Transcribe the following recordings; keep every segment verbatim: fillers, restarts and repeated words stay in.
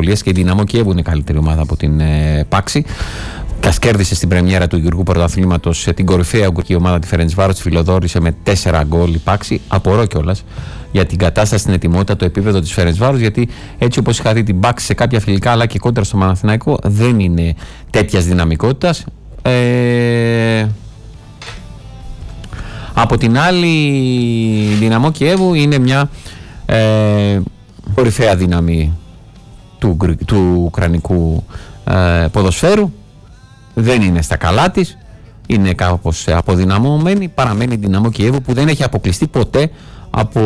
δυσκολίες και η Δυναμό Κιέβου είναι καλύτερη ομάδα από την ε, Πάξη. Κας κέρδισε στην πρεμιέρα του Γεωργικού Πρωταθλήματος την κορυφαία ουγγρική ομάδα τη Φερεντσβάρος, τη φιλοδόρησε με τέσσερα γκολ η Πάξη. Απορώ κιόλας για την κατάσταση, στην ετοιμότητα, το επίπεδο της Φερεντσβάρος, γιατί έτσι όπως είχα δει την Πάξη σε κάποια φιλικά αλλά και κόντρα στο Παναθηναϊκό δεν είναι τέτοιας δυναμικότητας. Ε... Από την άλλη, η Δυναμό Κιέβου είναι μια ε, κορυφαία δύναμη του, του ουκρανικού ε, ποδοσφαίρου. Δεν είναι στα καλά της, είναι κάπως αποδυναμωμένη. Παραμένει η Δυναμό Κιέβου που δεν έχει αποκλειστεί ποτέ από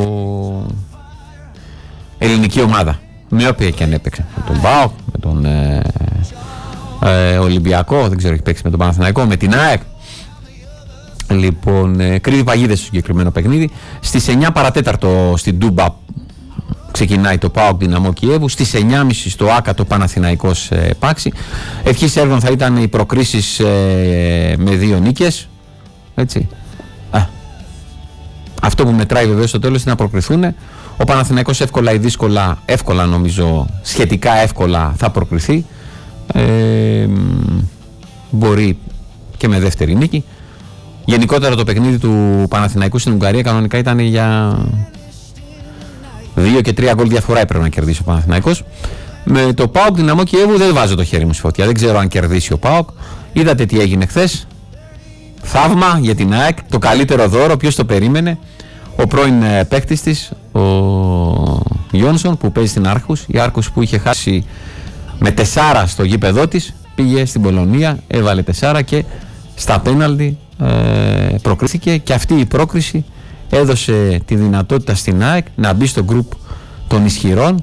ελληνική ομάδα, με όποια και αν έπαιξε, με τον ΠΑΟΚ, με τον ε, ε, Ολυμπιακό, δεν ξέρω, έχει παίξει με τον Παναθηναϊκό, με την ΑΕΚ. Λοιπόν, ε, κρύβει παγίδες στο συγκεκριμένο παιχνίδι. Στις εννιά παρατέταρτο στην Τούμπα ξεκινάει το ΠΑΟΚ Δυναμό Κιέβου. Στις εννιά και μισή στο Άκα το Παναθηναϊκός ε, Πάξη. Ευχής έργων θα ήταν οι προκρίσεις ε, με δύο νίκες. Έτσι. Α, αυτό που μετράει βεβαίως στο τέλος είναι να προκριθούν. Ο Παναθηναϊκός εύκολα ή δύσκολα, εύκολα νομίζω, σχετικά εύκολα θα προκριθεί. Ε, μπορεί και με δεύτερη νίκη. Γενικότερα το παιχνίδι του Παναθηναϊκού στην Ουγγαρία κανονικά ήταν για δύο και τρία γκολ διαφορά, έπρεπε να κερδίσει ο Παναθηναϊκός. Με το ΠΑΟΚ Δυναμό Κιέβου δεν βάζω το χέρι μου στη φωτιά, δεν ξέρω αν κερδίσει ο ΠΑΟΚ. Είδατε τι έγινε χθες. Θαύμα για την ΑΕΚ, το καλύτερο δώρο, ποιος το περίμενε. Ο πρώην παίκτης της, ο Γιόνσον, που παίζει στην Άρχους. Η Άρχους που είχε χάσει με τεσσάρα στο γήπεδό της, πήγε στην Πολωνία, έβαλε τεσσάρα και στα πέναλτι ε, προκρίθηκε, και αυτή η πρόκριση έδωσε τη δυνατότητα στην ΑΕΚ να μπει στο γκρουπ των ισχυρών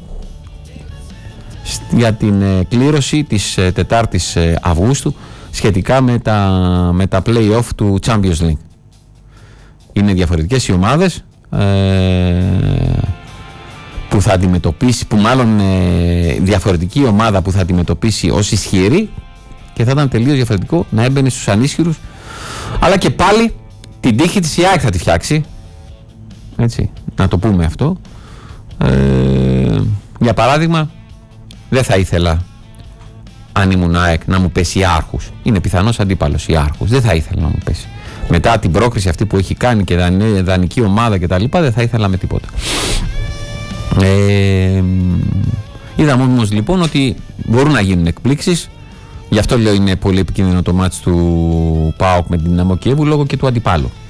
για την ε, κλήρωση της ε, τετάρτης ε, Αυγούστου σχετικά με τα, με τα play-off του Champions League. Είναι διαφορετικές οι ομάδες ε, που θα αντιμετωπίσει, που μάλλον ε, διαφορετική ομάδα που θα αντιμετωπίσει ως ισχυρή, και θα ήταν τελείως διαφορετικό να έμπαινε στους ανίσχυρους. Αλλά και πάλι την τύχη της η ΑΕΚ θα τη φτιάξει. Έτσι, να το πούμε αυτό. Ε, για παράδειγμα, δεν θα ήθελα, αν ήμουν ΑΕΚ, να μου πέσει η Άρχους. Είναι πιθανός αντίπαλος η Άρχους. Δεν θα ήθελα να μου πέσει. Μετά την πρόκριση αυτή που έχει κάνει και δανεική ομάδα κτλ., δεν θα ήθελα με τίποτα. Ε, είδαμε όμως λοιπόν ότι μπορούν να γίνουν εκπλήξεις. Γι' αυτό λέω είναι πολύ επικίνδυνο το μάτς του ΠΑΟΚ με την Δυναμό Κιέβου, λόγω και του αντιπάλου.